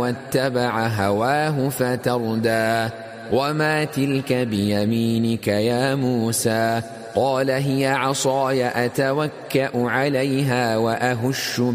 واتبع هواه فتردى وما تلك بيمينك يا موسى قال هي عصاي أتوكأ عليها وأهش